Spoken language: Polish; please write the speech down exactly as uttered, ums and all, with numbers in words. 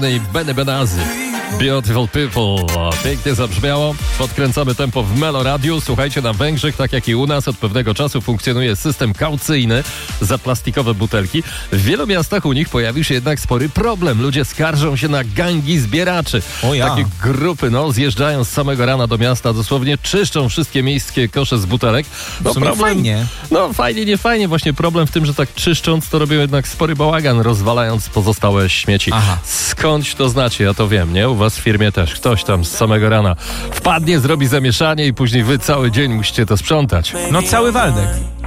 i Benny Benazi. Beautiful People. Pięknie zabrzmiało. Podkręcamy tempo w Melo Radio. Słuchajcie, na Węgrzech, tak jak i u nas, od pewnego czasu funkcjonuje system kaucyjny za plastikowe butelki. W wielu miastach u nich pojawił się jednak spory problem. Ludzie skarżą się na gangi zbieraczy. O ja. Takie grupy, no, zjeżdżają z samego rana do miasta, dosłownie czyszczą wszystkie miejskie kosze z butelek. No, w sumie problem, fajnie. No fajnie, nie fajnie. Właśnie problem w tym, że tak czyszcząc, to robią jednak spory bałagan, rozwalając pozostałe śmieci. Aha. Skądś to znacie, ja to wiem, nie? U was w firmie też. Ktoś tam z samego rana wpadnie, zrobi zamieszanie i później wy cały dzień musicie to sprzątać. No cały Waldek.